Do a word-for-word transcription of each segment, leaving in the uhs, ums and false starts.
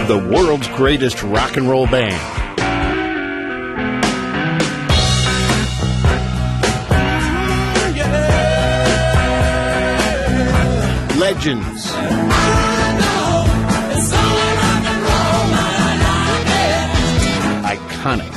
the world's greatest rock and roll band. Legends. Iconic.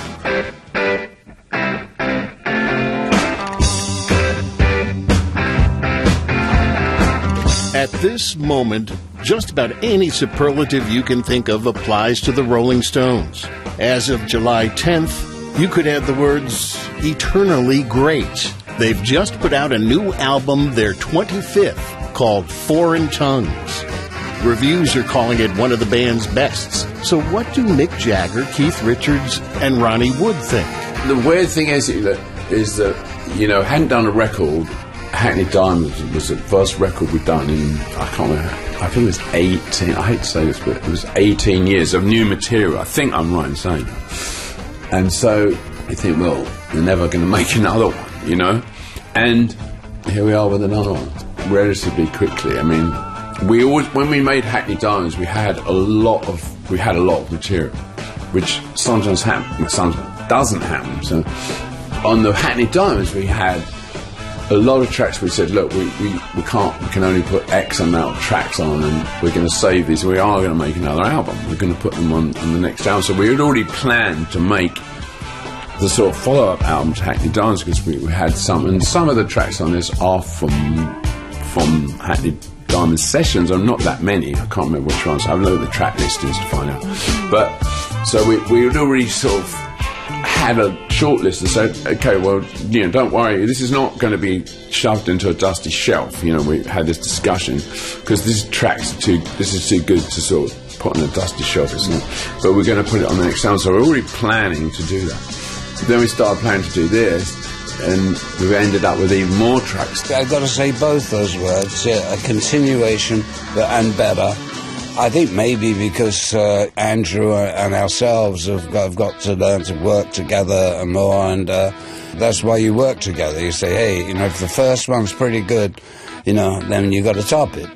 At this moment, just about any superlative you can think of applies to the Rolling Stones. As of July tenth, you could add the words eternally great. They've just put out a new album, their twenty-fifth, called Foreign Tongues. Reviews are calling it one of the band's bests. So what do Mick Jagger, Keith Richards, and Ronnie Wood think? The weird thing is that, is that you know, hadn't done a record. Hackney Diamonds was the first record we'd done in, I can't remember, I think it was eighteen, I hate to say this, but it was eighteen years of new material. I think I'm right in saying that. And so you think, well, we're never going to make another one, you know? And here we are with another one, relatively quickly. I mean, we always, when we made Hackney Diamonds, we had a lot of, we had a lot of material, which sometimes happens, sometimes doesn't happen. So on the Hackney Diamonds, we had a lot of tracks. We said, look, we, we, we can't, we can only put X amount of tracks on, and we're going to save these. We are going to make another album. We're going to put them on, on the next album. So we had already planned to make the sort of follow-up album to Hackney Diamonds, because we, we had some, and some of the tracks on this are from from Hackney Diamonds sessions. Are not that many. I can't remember which ones. I've looked at the track listings to find out. But so we we had already sort of had a short list and said, okay, well, you know, don't worry, this is not going to be shoved into a dusty shelf. You know, we had this discussion because this track's too, this is too good to sort of put on a dusty shelf, isn't it? But we're going to put it on the next album, so we're already planning to do that. Then we started planning to do this, and we've ended up with even more tracks. I've got to say both those words, yeah, a continuation and better. I think maybe because uh, Andrew and ourselves have got, have got to learn to work together and more, and uh, that's why you work together. You say, hey, you know, if the first one's pretty good, you know, then you got to top it.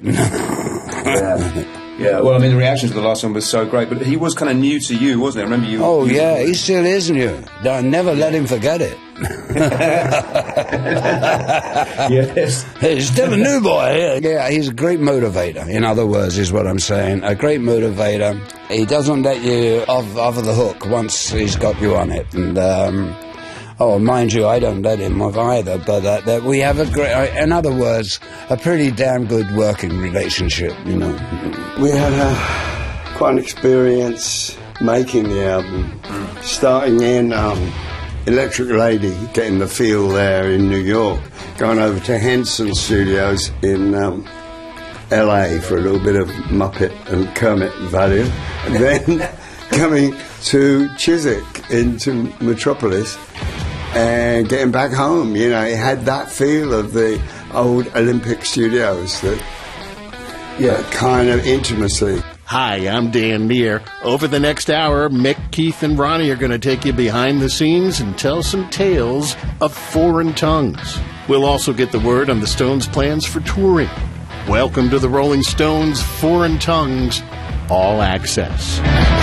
Yeah. Yeah, well, I mean, the reaction to the last one was so great, but he was kind of new to you, wasn't it? I remember you... Oh, you yeah, he still is new. Never let him forget it. Yes. He's still a new boy. Yeah, he's a great motivator, in other words, is what I'm saying. A great motivator. He doesn't let you off, off of the hook once he's got you on it. And, um... oh, mind you, I don't let him off either, but uh, that we have a great, uh, in other words, a pretty damn good working relationship, you know. We had a, quite an experience making the album, starting in um, Electric Lady, getting the feel there in New York, going over to Henson Studios in um, L A for a little bit of Muppet and Kermit value, and then coming to Chiswick into Metropolis, and getting back home. You know, it had that feel of the old Olympic studios, that, yeah, kind of intimacy. Hi, I'm Dan Neer. Over the next hour, Mick, Keith, and Ronnie are going to take you behind the scenes and tell some tales of foreign tongues. We'll also get the word on the Stones' plans for touring. Welcome to the Rolling Stones' Foreign Tongues All Access.